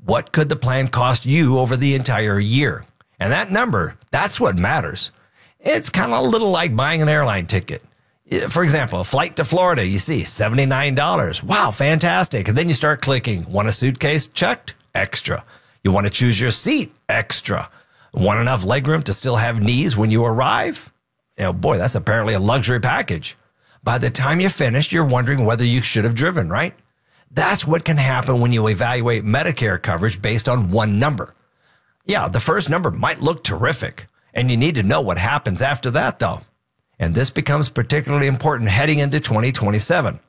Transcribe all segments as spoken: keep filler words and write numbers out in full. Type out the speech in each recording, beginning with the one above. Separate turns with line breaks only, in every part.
What could the plan cost you over the entire year? And that number, that's what matters. It's kind of a little like buying an airline ticket. For example, a flight to Florida, you see seventy-nine dollars. Wow, fantastic. And then you start clicking. Want a suitcase? Checked? Extra. You want to choose your seat? Extra. Want enough legroom to still have knees when you arrive? Oh boy, that's apparently a luxury package. By the time you finish, you're wondering whether you should have driven, right? That's what can happen when you evaluate Medicare coverage based on one number. Yeah, the first number might look terrific, and you need to know what happens after that, though. And this becomes particularly important heading into twenty twenty-seven.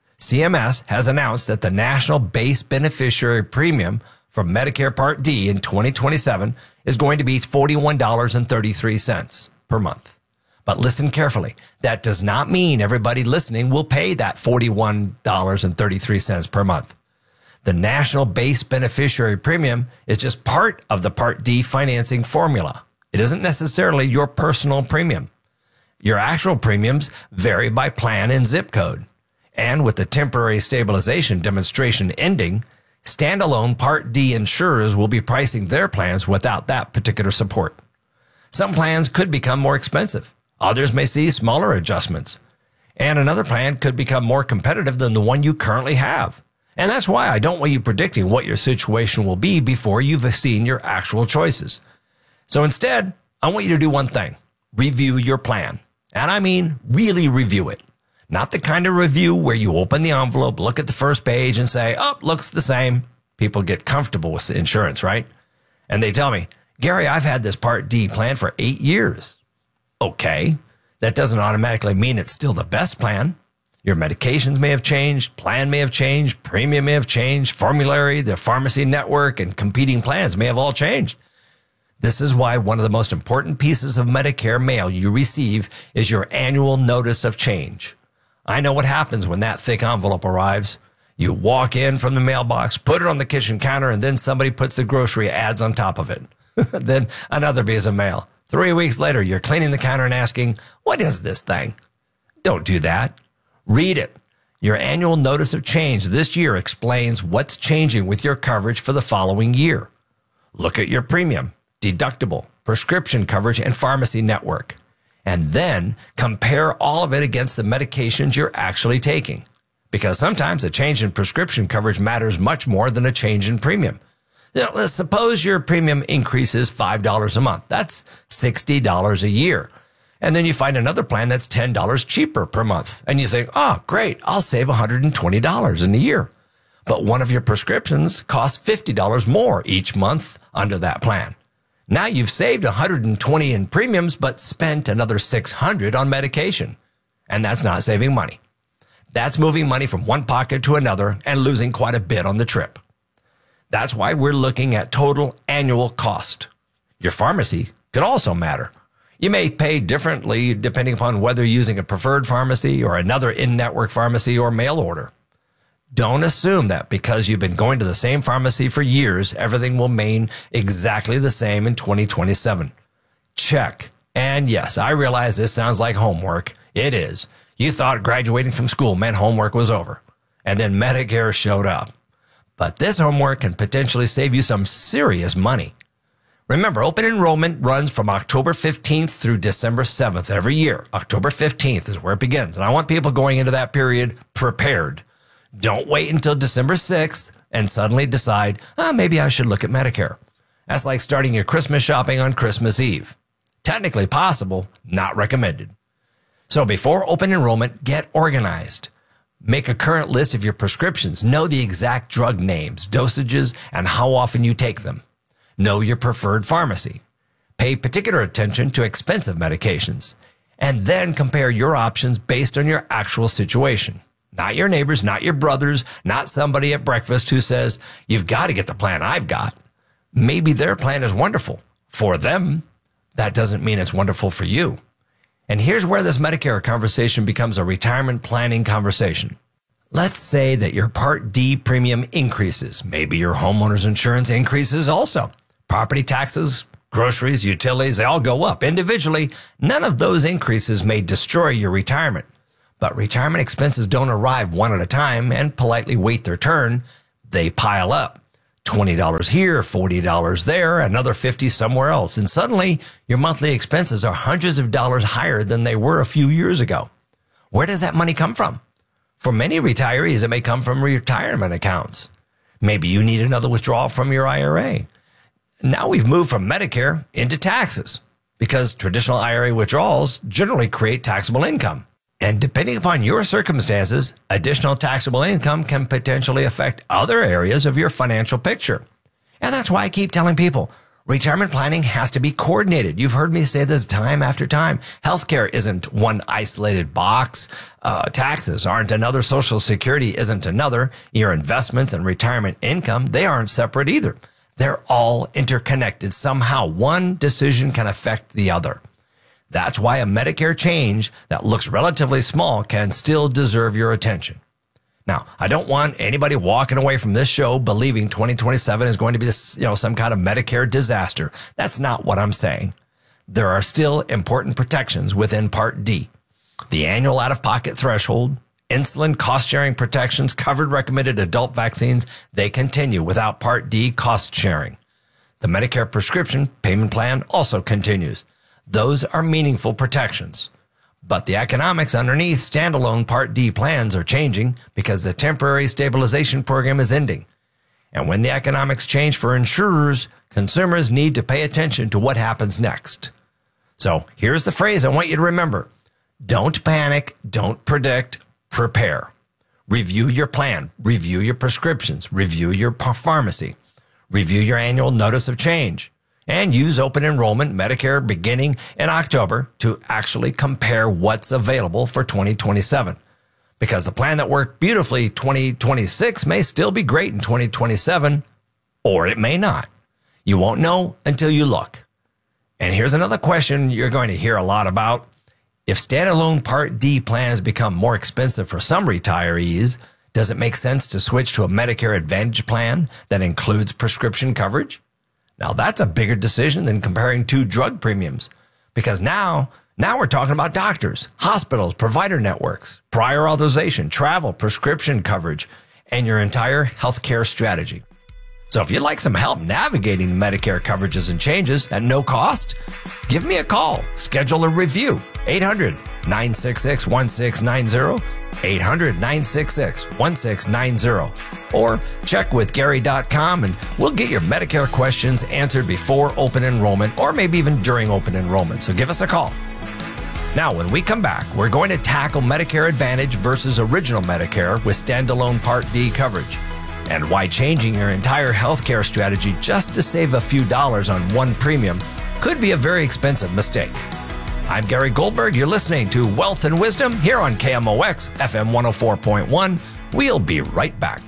C M S has announced that the national base beneficiary premium for Medicare Part D in twenty twenty-seven is going to be forty-one dollars and thirty-three cents per month. But listen carefully. That does not mean everybody listening will pay that forty-one dollars and thirty-three cents per month. The national base beneficiary premium is just part of the Part D financing formula. It isn't necessarily your personal premium. Your actual premiums vary by plan and zip code. And with the temporary stabilization demonstration ending, standalone Part D insurers will be pricing their plans without that particular support. Some plans could become more expensive. Others may see smaller adjustments. And another plan could become more competitive than the one you currently have. And that's why I don't want you predicting what your situation will be before you've seen your actual choices. So instead, I want you to do one thing. Review your plan. And I mean, really review it. Not the kind of review where you open the envelope, look at the first page and say, oh, looks the same. People get comfortable with insurance, right? And they tell me, Gary, I've had this Part D plan for eight years. Okay, that doesn't automatically mean it's still the best plan. Your medications may have changed, plan may have changed, premium may have changed, formulary, the pharmacy network, and competing plans may have all changed. This is why one of the most important pieces of Medicare mail you receive is your annual notice of change. I know what happens when that thick envelope arrives. You walk in from the mailbox, put it on the kitchen counter, and then somebody puts the grocery ads on top of it. Then another piece of mail. Three weeks later, you're cleaning the counter and asking, what is this thing? Don't do that. Read it. Your annual notice of change this year explains what's changing with your coverage for the following year. Look at your premium, deductible, prescription coverage, and pharmacy network. And then compare all of it against the medications you're actually taking. Because sometimes a change in prescription coverage matters much more than a change in premium. You know, let's suppose your premium increases five dollars a month. That's sixty dollars a year. And then you find another plan that's ten dollars cheaper per month. And you think, oh, great, I'll save one hundred twenty dollars in a year. But one of your prescriptions costs fifty dollars more each month under that plan. Now you've saved one hundred twenty dollars in premiums, but spent another six hundred dollars on medication. And that's not saving money. That's moving money from one pocket to another and losing quite a bit on the trip. That's why we're looking at total annual cost. Your pharmacy could also matter. You may pay differently depending upon whether you're using a preferred pharmacy or another in-network pharmacy or mail order. Don't assume that because you've been going to the same pharmacy for years, everything will remain exactly the same in twenty twenty-seven. Check. And yes, I realize this sounds like homework. It is. You thought graduating from school meant homework was over. And then Medicare showed up. But this homework can potentially save you some serious money. Remember, open enrollment runs from October fifteenth through December seventh every year. October fifteenth is where it begins. And I want people going into that period prepared. Don't wait until December sixth and suddenly decide, oh, maybe I should look at Medicare. That's like starting your Christmas shopping on Christmas Eve. Technically possible, not recommended. So before open enrollment, get organized. Make a current list of your prescriptions. Know the exact drug names, dosages, and how often you take them. Know your preferred pharmacy. Pay particular attention to expensive medications. And then compare your options based on your actual situation. Not your neighbors, not your brothers, not somebody at breakfast who says, you've got to get the plan I've got. Maybe their plan is wonderful for them. That doesn't mean it's wonderful for you. And here's where this Medicare conversation becomes a retirement planning conversation. Let's say that your Part D premium increases. Maybe your homeowner's insurance increases also. Property taxes, groceries, utilities, they all go up. Individually, none of those increases may destroy your retirement. But retirement expenses don't arrive one at a time and politely wait their turn. They pile up. twenty dollars here, forty dollars there, another fifty dollars somewhere else. And suddenly your monthly expenses are hundreds of dollars higher than they were a few years ago. Where does that money come from? For many retirees, it may come from retirement accounts. Maybe you need another withdrawal from your I R A. Now we've moved from Medicare into taxes because traditional I R A withdrawals generally create taxable income. And depending upon your circumstances, additional taxable income can potentially affect other areas of your financial picture. And that's why I keep telling people, retirement planning has to be coordinated. You've heard me say this time after time. Healthcare isn't one isolated box. Uh, taxes aren't another. Social Security isn't another. Your investments and retirement income, they aren't separate either. They're all interconnected. Somehow one decision can affect the other. That's why a Medicare change that looks relatively small can still deserve your attention. Now, I don't want anybody walking away from this show believing twenty twenty-seven is going to be this, you know, some kind of Medicare disaster. That's not what I'm saying. There are still important protections within Part D. The annual out-of-pocket threshold, insulin cost-sharing protections, covered recommended adult vaccines, they continue without Part D cost sharing. The Medicare prescription payment plan also continues. Those are meaningful protections. But the economics underneath standalone Part D plans are changing because the temporary stabilization program is ending. And when the economics change for insurers, consumers need to pay attention to what happens next. So here's the phrase I want you to remember. Don't panic, don't predict, prepare. Review your plan, review your prescriptions, review your pharmacy, review your annual notice of change. And use open enrollment Medicare beginning in October to actually compare what's available for twenty twenty-seven. Because the plan that worked beautifully twenty twenty-six may still be great in twenty twenty-seven, or it may not. You won't know until you look. And here's another question you're going to hear a lot about. If standalone Part D plans become more expensive for some retirees, does it make sense to switch to a Medicare Advantage plan that includes prescription coverage? Now, that's a bigger decision than comparing two drug premiums, because now, now we're talking about doctors, hospitals, provider networks, prior authorization, travel, prescription coverage, and your entire healthcare strategy. So if you'd like some help navigating Medicare coverages and changes at no cost, give me a call. Schedule a review. eight hundred, nine six six, one six nine zero, eight hundred, nine six six, one six nine zero. Or check with Gary dot com and we'll get your Medicare questions answered before open enrollment or maybe even during open enrollment. So give us a call. Now, when we come back, we're going to tackle Medicare Advantage versus original Medicare with standalone Part D coverage and why changing your entire healthcare strategy just to save a few dollars on one premium could be a very expensive mistake. I'm Gary Goldberg. You're listening to Wealth and Wisdom here on K M O X F M one oh four point one. We'll be right back.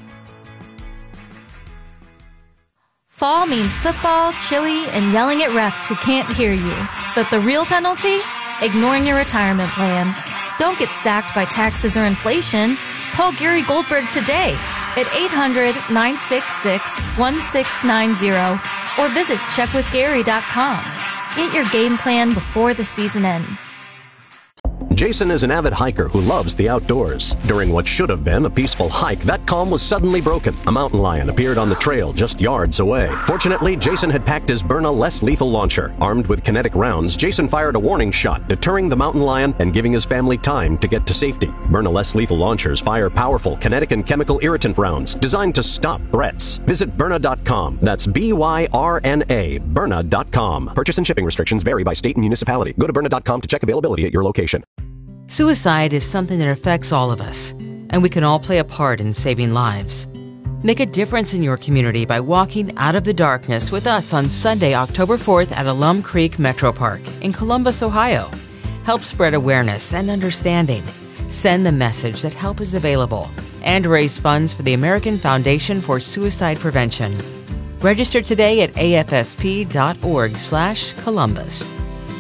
Fall means football, chili, and yelling at refs who can't hear you. But the real penalty? Ignoring your retirement plan. Don't get sacked by taxes or inflation. Call Gary Goldberg today at eight hundred, nine six six, one six nine zero or visit check with gary dot com. Get your game plan before the season ends.
Jason is an avid hiker who loves the outdoors. During what should have been a peaceful hike, that calm was suddenly broken. A mountain lion appeared on the trail just yards away. Fortunately, Jason had packed his Byrna less lethal launcher. Armed with kinetic rounds, Jason fired a warning shot, deterring the mountain lion and giving his family time to get to safety. Byrna less lethal launchers fire powerful kinetic and chemical irritant rounds designed to stop threats. Visit Byrna dot com. That's B Y R N A, Byrna dot com. Purchase and shipping restrictions vary by state and municipality. Go to Byrna dot com to check availability at your location.
Suicide is something that affects all of us, and we can all play a part in saving lives. Make a difference in your community by walking out of the darkness with us on Sunday, October fourth at Alum Creek Metro Park in Columbus, Ohio. Help spread awareness and understanding. Send the message that help is available and raise funds for the American Foundation for Suicide Prevention. Register today at A F S P dot org slash Columbus.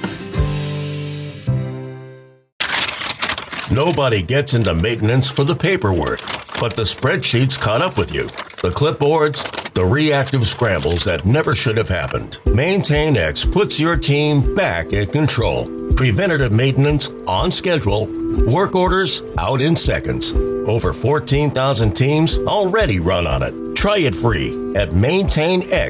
Nobody gets into maintenance for the paperwork, but the spreadsheets caught up with you. The clipboards, the reactive scrambles that never should have happened. MaintainX puts your team back in control. Preventative maintenance on schedule. Work orders out in seconds. Over fourteen thousand teams already run on it. Try it free at maintain x